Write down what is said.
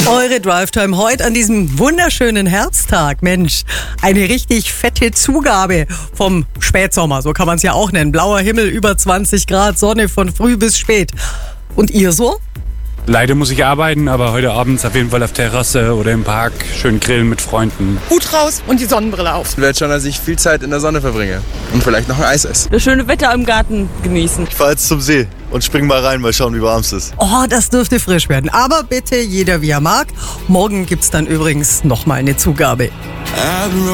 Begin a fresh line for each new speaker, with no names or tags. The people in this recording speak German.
Eure Drive-Time heute an diesem wunderschönen Herbsttag. Mensch, eine richtig fette Zugabe vom Spätsommer, so kann man es ja auch nennen. Blauer Himmel, über 20 Grad, Sonne von früh bis spät. Und ihr so?
Leider muss ich arbeiten, aber heute Abend auf jeden Fall auf Terrasse oder im Park schön grillen mit Freunden.
Hut raus und die Sonnenbrille auf.
Ich werde schon, dass ich viel Zeit in der Sonne verbringe und vielleicht noch ein Eis esse.
Das schöne Wetter im Garten genießen.
Ich fahre jetzt zum See und spring mal rein, mal schauen, wie warm es ist.
Oh, das dürfte frisch werden. Aber bitte jeder wie er mag. Morgen gibt's dann übrigens nochmal eine Zugabe.